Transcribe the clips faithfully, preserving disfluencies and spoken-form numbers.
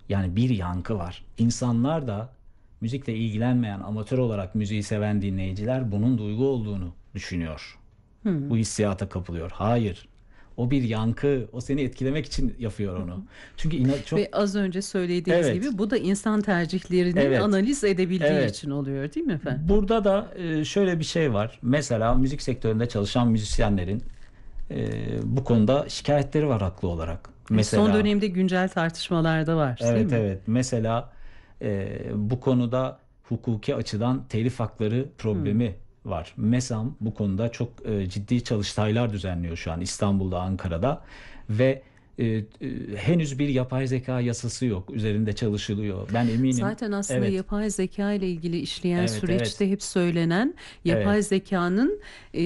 Yani bir yankı var. İnsanlar da müzikle ilgilenmeyen, amatör olarak müziği seven dinleyiciler bunun duygu olduğunu düşünüyor. Hı. Bu hissiyata kapılıyor. Hayır. O bir yankı. O seni etkilemek için yapıyor onu. Çünkü ina- çok Ve az önce söylediğiniz evet. gibi bu da insan tercihlerini Evet. analiz edebildiği Evet. için oluyor, değil mi efendim? Burada da e, şöyle bir şey var. Mesela müzik sektöründe çalışan müzisyenlerin e, bu konuda şikayetleri var haklı olarak. E, Son Mesela dönemde güncel tartışmalar da var, değil evet mi? evet. Mesela e, bu konuda hukuki açıdan telif hakları Hı. problemi var. MESAM bu konuda çok e, ciddi çalıştaylar düzenliyor şu an İstanbul'da, Ankara'da ve e, e, henüz bir yapay zeka yasası yok. Üzerinde çalışılıyor. Ben eminim. Zaten aslında Evet. yapay zeka ile ilgili işleyen Evet, evet. süreçte hep söylenen yapay Evet. zekanın e,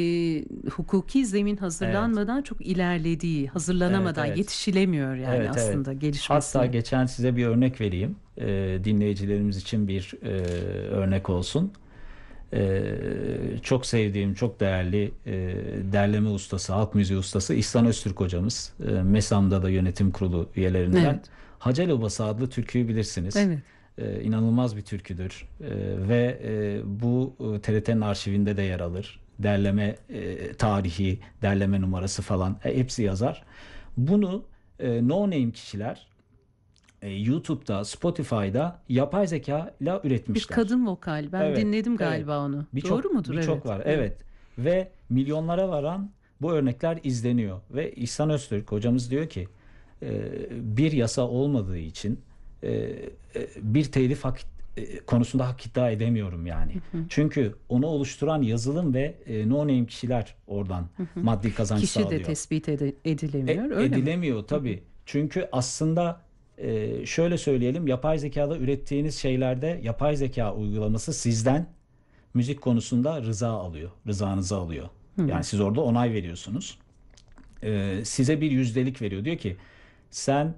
hukuki zemin Evet. hazırlanmadan çok ilerlediği, Evet, hazırlanamadan evet. yetişilemiyor yani Evet, evet. aslında Hatta gelişmesine. geçen size bir örnek vereyim. Ee, dinleyicilerimiz için bir e, örnek olsun. Ee, çok sevdiğim, çok değerli e, derleme ustası, halk müziği ustası İhsan Öztürk hocamız. E, MESAM'da da yönetim kurulu üyelerinden. Evet, Hacel Obası adlı türküyü bilirsiniz. evet. E, inanılmaz bir türküdür. E, ve e, bu e, T R T'nin arşivinde de yer alır. Derleme e, tarihi, derleme numarası falan e, hepsi yazar. Bunu e, no name kişiler e, YouTube'da, Spotify'da yapay zeka ile Bir üretmişler. kadın vokal. Ben Evet, dinledim evet. galiba onu. Doğru Birçok mudur? birçok Evet, var. evet. Evet. Ve milyonlara varan bu örnekler izleniyor. Ve İhsan Öztürk hocamız diyor ki e, bir yasa olmadığı için e, e, bir telif hak e, konusunda hak iddia edemiyorum yani. Çünkü onu oluşturan yazılım ve e, no name kişiler oradan maddi kazanç Kişi de sağlıyor. tespit ede- E, edilemiyor, öyle mi? edilemiyor tabii. Çünkü aslında e, şöyle söyleyelim, yapay zekada ürettiğiniz şeylerde yapay zeka uygulaması sizden müzik konusunda rıza alıyor. Rızanızı alıyor. Yani siz orada onay veriyorsunuz. E, size bir yüzdelik veriyor. Diyor ki sen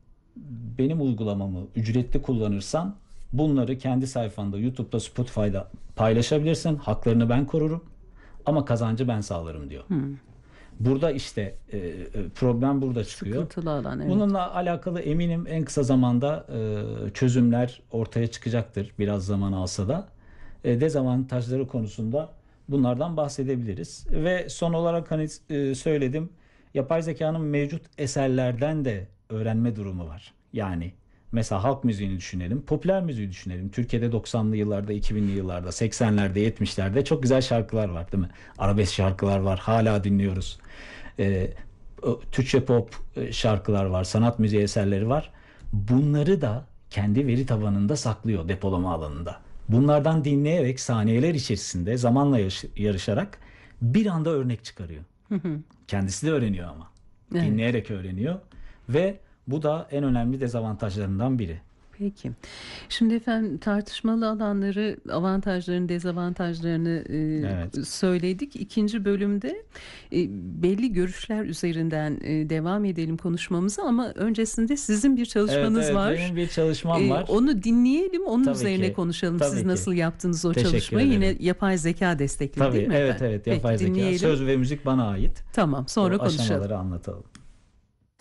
benim uygulamamı ücretli kullanırsan bunları kendi sayfanda, YouTube'da, Spotify'da paylaşabilirsin. Haklarını ben korurum ama kazancı ben sağlarım diyor. Burada işte e, e, problem burada çıkıyor. Sıkıntılı alan, evet. Bununla alakalı eminim en kısa zamanda e, çözümler ortaya çıkacaktır. Biraz zaman alsa da. E, dezavantajları konusunda bunlardan bahsedebiliriz. Ve son olarak hani e, söyledim. Yapay zekanın mevcut eserlerden de öğrenme durumu var. Yani mesela halk müziğini düşünelim, popüler müziği düşünelim. Türkiye'de doksanlı yıllarda, iki binli yıllarda, seksenlerde, yetmişlerde çok güzel şarkılar var, değil mi? Arabesk şarkılar var, hala dinliyoruz. Ee, Türkçe pop e, şarkılar var, sanat müziği eserleri var. Bunları da kendi veri tabanında saklıyor, depolama alanında. Bunlardan dinleyerek saniyeler içerisinde zamanla yarışarak bir anda örnek çıkarıyor. Kendisi de öğreniyor ama. Evet. Dinleyerek öğreniyor ve bu da en önemli dezavantajlarından biri. Peki. Şimdi efendim tartışmalı alanları, avantajlarını, dezavantajlarını Evet. e, söyledik. İkinci bölümde e, belli görüşler üzerinden e, devam edelim konuşmamıza ama öncesinde sizin bir Evet, çalışmanız evet, var. benim bir çalışmam E, var. onu dinleyelim, onun Tabii üzerine ki. konuşalım. Siz Tabii ki. nasıl yaptınız o Teşekkür çalışmayı? Yine ederim. yapay zeka destekli değil Tabii, mi evet efendim? evet, yapay Peki zeka. dinleyelim. Söz ve müzik bana ait. Tamam, sonra O konuşalım. aşamaları anlatalım.